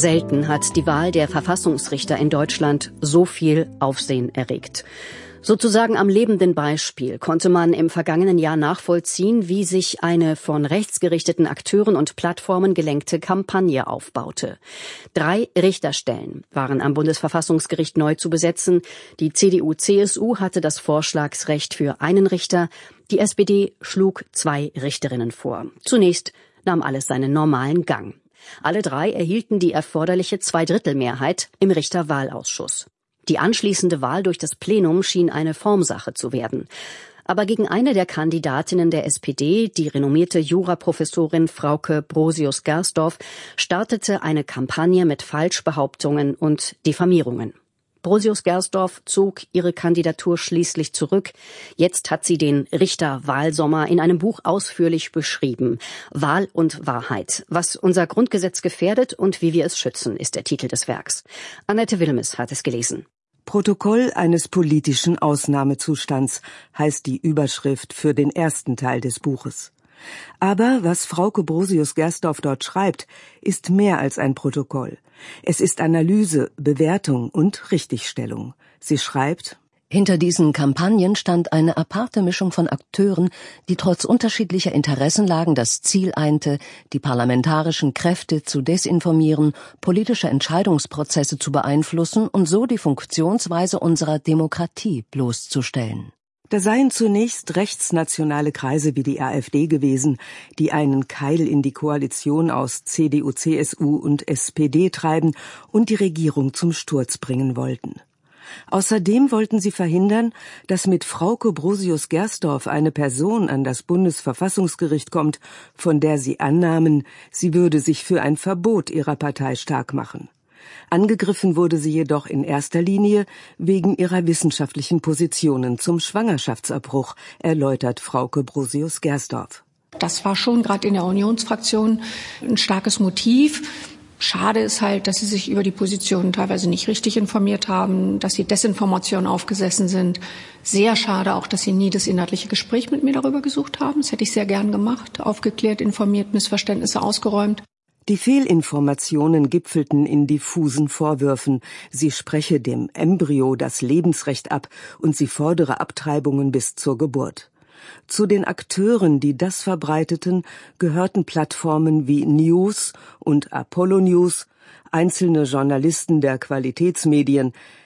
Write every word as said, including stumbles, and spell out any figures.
Selten hat die Wahl der Verfassungsrichter in Deutschland so viel Aufsehen erregt. Sozusagen am lebenden Beispiel konnte man im vergangenen Jahr nachvollziehen, wie sich eine von rechtsgerichteten Akteuren und Plattformen gelenkte Kampagne aufbaute. Drei Richterstellen waren am Bundesverfassungsgericht neu zu besetzen. Die C D U C S U hatte das Vorschlagsrecht für einen Richter. Die S P D schlug zwei Richterinnen vor. Zunächst nahm alles seinen normalen Gang. Alle drei erhielten die erforderliche Zweidrittelmehrheit im Richterwahlausschuss. Die anschließende Wahl durch das Plenum schien eine Formsache zu werden. Aber gegen eine der Kandidatinnen der S P D, die renommierte Juraprofessorin Frauke Brosius-Gersdorf, startete eine Kampagne mit Falschbehauptungen und Diffamierungen. Brosius-Gersdorf zog ihre Kandidatur schließlich zurück. Jetzt hat sie den Richterwahlsommer in einem Buch ausführlich beschrieben. Wahl und Wahrheit. Was unser Grundgesetz gefährdet und wie wir es schützen, ist der Titel des Werks. Annette Wilmes hat es gelesen. Protokoll eines politischen Ausnahmezustands heißt die Überschrift für den ersten Teil des Buches. Aber was Frauke Brosius-Gersdorf dort schreibt, ist mehr als ein Protokoll. Es ist Analyse, Bewertung und Richtigstellung. Sie schreibt: Hinter diesen Kampagnen stand eine aparte Mischung von Akteuren, die trotz unterschiedlicher Interessenlagen das Ziel einte, die parlamentarischen Kräfte zu desinformieren, politische Entscheidungsprozesse zu beeinflussen und so die Funktionsweise unserer Demokratie bloßzustellen. Da seien zunächst rechtsnationale Kreise wie die AfD gewesen, die einen Keil in die Koalition aus C D U, C S U und S P D treiben und die Regierung zum Sturz bringen wollten. Außerdem wollten sie verhindern, dass mit Frauke Brosius-Gersdorf eine Person an das Bundesverfassungsgericht kommt, von der sie annahmen, sie würde sich für ein Verbot ihrer Partei stark machen. Angegriffen wurde sie jedoch in erster Linie wegen ihrer wissenschaftlichen Positionen zum Schwangerschaftsabbruch, erläutert Frauke Brosius-Gersdorf. Das war schon gerade in der Unionsfraktion ein starkes Motiv. Schade ist halt, dass sie sich über die Positionen teilweise nicht richtig informiert haben, dass sie Desinformation aufgesessen sind. Sehr schade auch, dass sie nie das inhaltliche Gespräch mit mir darüber gesucht haben. Das hätte ich sehr gern gemacht, aufgeklärt, informiert, Missverständnisse ausgeräumt. Die Fehlinformationen gipfelten in diffusen Vorwürfen, sie spreche dem Embryo das Lebensrecht ab und sie fordere Abtreibungen bis zur Geburt. Zu den Akteuren, die das verbreiteten, gehörten Plattformen wie News und Apollo News, einzelne Journalisten der Qualitätsmedien,